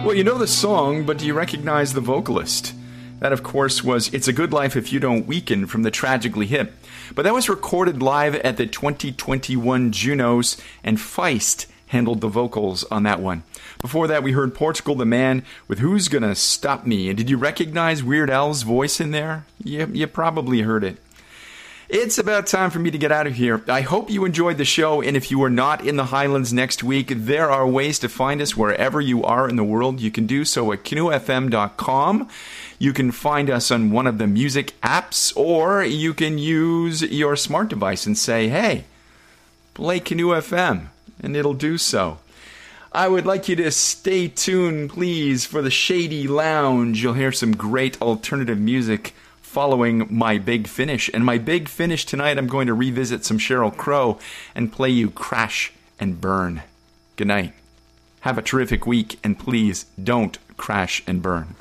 Well, you know the song, but do you recognize the vocalist? That, of course, was It's a Good Life If You Don't Weaken from the Tragically Hip. But that was recorded live at the 2021 Junos, and Feist handled the vocals on that one. Before that, we heard Portugal the Man with Who's Gonna Stop Me? And did you recognize Weird Al's voice in there? You probably heard it. It's about time for me to get out of here. I hope you enjoyed the show, and if you are not in the Highlands next week, there are ways to find us wherever you are in the world. You can do so at canoefm.com. You can find us on one of the music apps, or you can use your smart device and say, hey, play Canoe FM, and it'll do so. I would like you to stay tuned, please, for the Shady Lounge. You'll hear some great alternative music following my Big Finish. And my Big Finish tonight, I'm going to revisit some Sheryl Crow and play you Crash and Burn. Good night. Have a terrific week, and please don't crash and burn.